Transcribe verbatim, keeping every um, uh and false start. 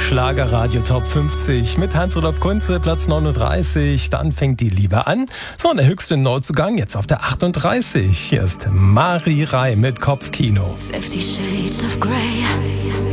Schlagerradio Top fünfzig mit Hans-Rudolf Kunze, Platz neununddreißig. Dann fängt die Liebe an. So, und der höchste Neuzugang jetzt auf der achtunddreißig. Hier ist Mari Rai mit Kopfkino. Fifty Shades of Grey.